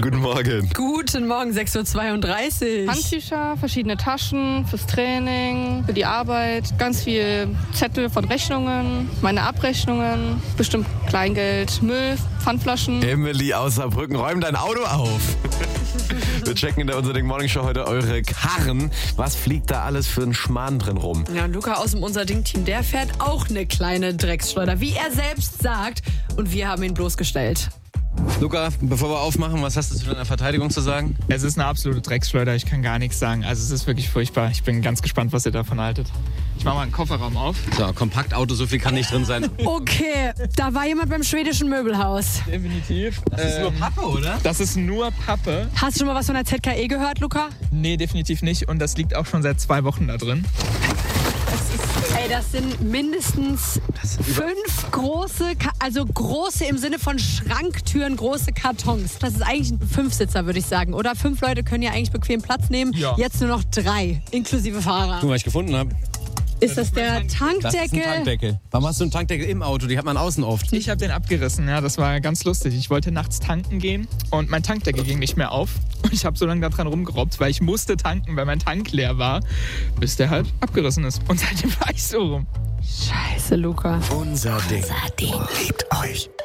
guten Morgen. Guten Morgen, 6.32 Uhr. Handtücher, verschiedene Taschen fürs Training, für die Arbeit, ganz viel Zettel von Rechnungen, meine Abrechnungen, bestimmt Kleingeld, Müll, Pfandflaschen. Emily aus Saarbrücken, räum dein Auto auf. Wir checken in der Unser Ding Morning Show heute eure Karren. Was fliegt da alles für ein Schmarrn drin rum? Ja, Luca aus dem Unser Ding Team, der fährt auch eine kleine Drecksschleuder, wie er selbst sagt. Und wir haben ihn bloßgestellt. Luca, bevor wir aufmachen, was hast du zu deiner Verteidigung zu sagen? Es ist eine absolute Drecksschleuder, ich kann gar nichts sagen. Also es ist wirklich furchtbar. Ich bin ganz gespannt, was ihr davon haltet. Ich mache mal einen Kofferraum auf. So, Kompaktauto, so viel kann nicht drin sein. Okay, da war jemand beim schwedischen Möbelhaus. Definitiv. Das ist nur Pappe, oder? Das ist nur Pappe. Hast du schon mal was von der ZKE gehört, Luca? Nee, definitiv nicht. Und das liegt auch schon seit 2 Wochen da drin. Ey, das sind mindestens 5 große, also große im Sinne von Schranktüren, große Kartons. Das ist eigentlich ein 5-Sitzer, würde ich sagen. Oder 5 Leute können ja eigentlich bequem Platz nehmen. Ja. Jetzt nur noch 3, inklusive Fahrer. Guck mal, was ich gefunden habe. Ist das der Tankdeckel? Das ist ein Tankdeckel. Warum hast du einen Tankdeckel im Auto? Die hat man außen oft. Ich habe den abgerissen, ja, das war ganz lustig. Ich wollte nachts tanken gehen und mein Tankdeckel ging nicht mehr auf. Und ich habe so lange daran rumgerobbt, weil ich musste tanken, weil mein Tank leer war, bis der halt abgerissen ist. Und seitdem war ich so rum. Scheiße, Luca. Unser Ding liebt euch.